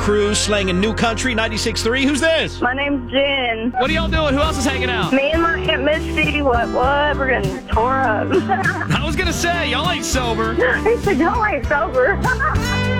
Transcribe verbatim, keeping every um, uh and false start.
Crew slanging New Country ninety-six point three. Who's this? My name's Jen. What are y'all doing? Who else is hanging out? Me and my Aunt Misty, what, what? We're getting tore up. I was going to say, y'all ain't sober. He said, y'all ain't sober.